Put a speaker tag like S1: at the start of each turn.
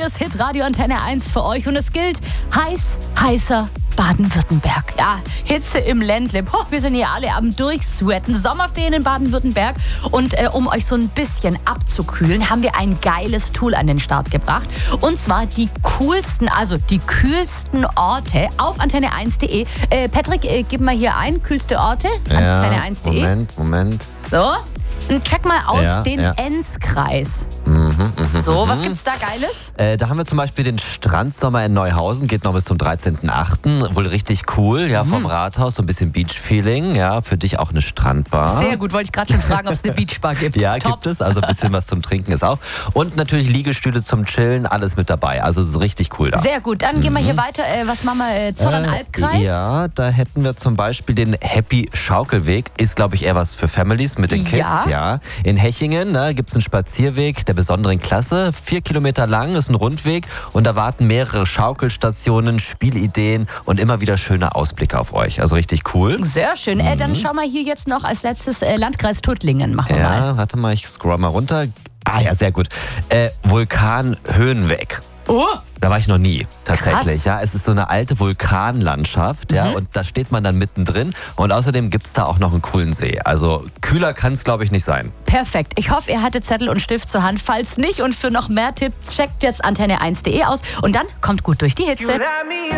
S1: hier ist Hitradio Antenne 1 für euch und es gilt heißer Baden-Württemberg. Ja, Hitze im Ländle. Boah, wir sind hier alle am Durchsweaten. Sommerferien in Baden-Württemberg. Und um euch so ein bisschen abzukühlen, haben wir ein geiles Tool an den Start gebracht. Und zwar die coolsten, also die kühlsten Orte auf antenne1.de. Patrick, gib mal hier ein, kühlste Orte. Antenne1.de.
S2: Moment.
S1: So. Und check mal aus den Enzkreis. So, was gibt's da Geiles?
S2: Da haben wir zum Beispiel den Strandsommer in Neuhausen, geht noch bis zum 13.8. Wohl richtig cool, ja, vom Rathaus, so ein bisschen Beach-Feeling, ja, für dich auch eine Strandbar.
S1: Sehr gut, wollte ich gerade schon fragen, ob es eine Beachbar gibt.
S2: Ja,
S1: Top.
S2: gibt es, also ein bisschen was zum Trinken ist auch. Und natürlich Liegestühle zum Chillen, alles mit dabei, also es ist richtig cool da.
S1: Sehr gut, dann gehen wir hier weiter. Was machen wir? Zollern-Albkreis?
S2: Ja, da hätten wir zum Beispiel den Happy Schaukelweg, ist glaube ich eher was für Families mit den Kids, ja. In Hechingen gibt es einen Spazierweg der besonderen Klasse, 4 Kilometer lang, ist ein Rundweg und da warten mehrere Schaukelstationen, Spielideen und immer wieder schöne Ausblicke auf euch. Also richtig cool.
S1: Sehr schön. Dann schauen wir hier jetzt noch als letztes Landkreis Tuttlingen. Machen wir mal.
S2: Ja, warte mal, ich scroll mal runter. Ah ja, sehr gut. Vulkan Höhenweg.
S1: Oh!
S2: Da war ich noch nie, tatsächlich.
S1: Krass.
S2: Ja, es ist so eine alte Vulkanlandschaft, ja, und da steht man dann mittendrin. Und außerdem gibt es da auch noch einen coolen See. Also kühler kann es, glaube ich, nicht sein.
S1: Perfekt. Ich hoffe, ihr hattet Zettel und Stift zur Hand. Falls nicht und für noch mehr Tipps, checkt jetzt antenne1.de aus und dann kommt gut durch die Hitze.